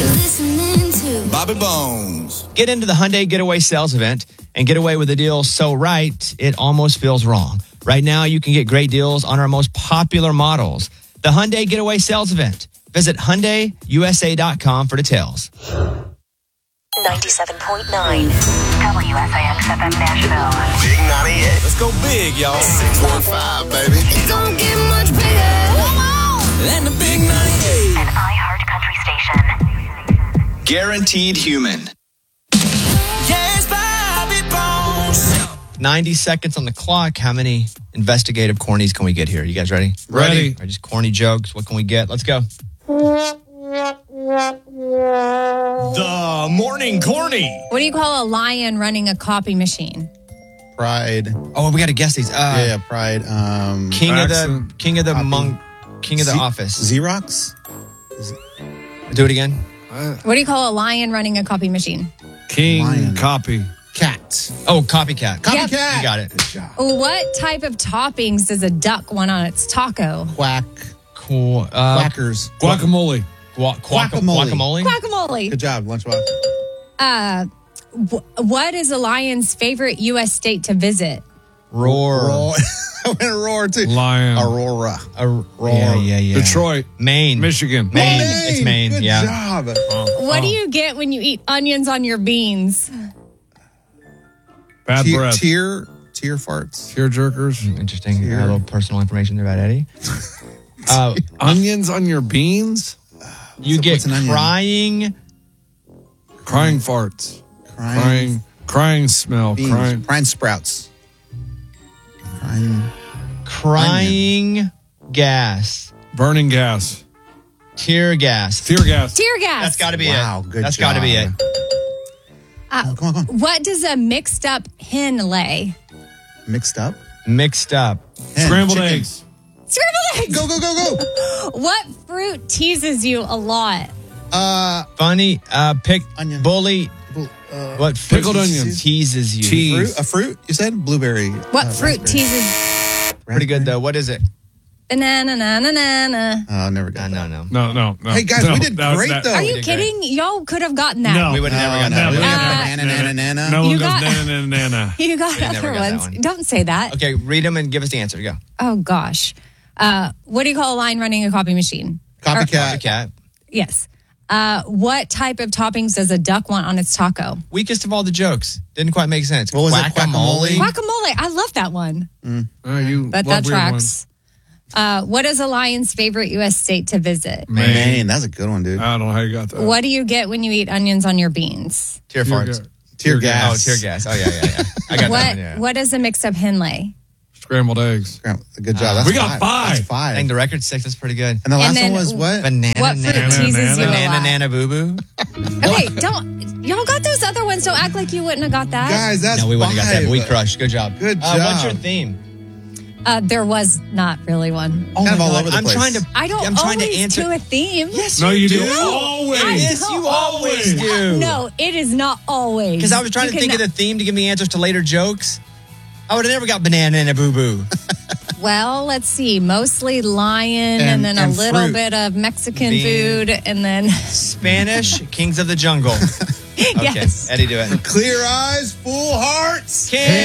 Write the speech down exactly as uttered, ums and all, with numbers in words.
Bobby Bones. Get into the Hyundai Getaway Sales Event and get away with a deal so right, it almost feels wrong. Right now, you can get great deals on our most popular models. The Hyundai Getaway Sales Event. Visit Hyundai U S A dot com for details. ninety-seven point nine W S I X F M Nashville. Big ninety-eight. Let's go big, y'all. six one five, baby. It don't get much bigger And the big ninety-eight. An iHeart Country station. Guaranteed human. Yes, Bobby Bones. ninety seconds on the clock. How many investigative cornies can we get here? You guys ready? Ready. Or just corny jokes. What can we get? Let's go. The morning corny. What do you call a lion running a copy machine? Pride. Oh, we got to guess these. Uh, yeah, yeah, Pride. Um, King of the Accent. King of the Copy. monk. King of the Z- office. Xerox? Do it again. What do you call a lion running a copy machine? King Lion. copy. Cat. Oh, copycat. Copycat. Yep. You got it. Good job. What type of toppings does a duck want on its taco? Quack. Cool. Uh, Quackers. Guacamole. Gua- guaca- Guacamole. guacamole. Guacamole. Good job, Lunchbox. Uh, wh- what is a lion's favorite U S state to visit? Roar. Roar. I went to roar too. Lion. Aurora. A- yeah, yeah, yeah. Detroit. Maine. Michigan. Maine. Maine. It's Maine. Good yeah. job. What do you get when you eat onions on your beans? Bad Tear, breath. tear, tear farts. Tear jerkers. Interesting. Here. A little personal information about Eddie. Uh, Onions on your beans? you So get what's an onion? crying. Crying farts. Crying. Crying. Crying smell. Beans. Crying. Crying sprouts. Crying. Crying gas. Burning gas. Tear gas. Tear gas. Tear gas. That's got to be Wow, it. good That's got to be it. job. Uh, Come on, come on. what does a mixed up hen lay? Mixed up. Mixed up. Hen, Scrambled chicken. eggs. Scrambled eggs. Go, go, go, go. What fruit teases you a lot? Uh, Funny. Uh, pick. Onion. Bully. uh, What fruit Pickled onions. teases you? Cheese. fruit, a fruit? You said blueberry. What uh, fruit raspberry. teases Pretty good though. What is it? banana, na, na, na, na? Oh, never Uh, got no, that. no. No, no, no. Hey, guys, no, we did that was- great, that- though. Are we you did kidding? Y'all could have gotten that. No. We would have never No, got no, we that. don't Uh, have banana, banana, banana. No You one got- goes nana, nana, nana. You got We never other got that ones. one. Don't say that. Okay, read them and give us the answer. Go. Oh, gosh. Uh, what do you call a lion running a copy machine? Copycat. Cat. Yes. Uh, what type of toppings does a duck want on its taco? Weakest of all the jokes. Didn't quite make sense. What was it? Guacamole? Guacamole. I love that one. Oh, you But love that weird tracks. Uh, what is a lion's favorite U S state to visit? Maine. Maine. That's a good one, dude. ones. I don't know how you got that. What do you get when you eat onions on your beans? Tear Tear farts. gas. Tear Oh, gas. tear gas. Oh, yeah, yeah, yeah. I got What that one, yeah. What does a mixed up hen lay? Scrambled eggs. Good job. That's We got five. That's five. I think the record's six. That's pretty good. And the last And then one was what? Banana, What fruit nana, teases you a banana, lot? nana, boo boo. Okay, don't y'all got those other ones? Don't act like you wouldn't have got that. Guys, that's No, we wouldn't have got that, but we five. crushed. Good job. Good Uh, what's job. your theme? Uh, there was not really one. Oh, Kind of my all God. over the I'm place. trying to. I don't I'm trying always to answer. do a theme. Yes, No, you do. do. Always. Yes, you always do. No, it is not always. Because I was trying You to think of cannot- the theme to give me answers to later jokes. I would have never got banana and a boo boo. Well, let's see. Mostly lion, and, And- then and a little fruit. bit of Mexican Bean. food, and then Spanish, Kings of the Jungle. Okay, yes. Eddie, do it. Clear eyes, full hearts. King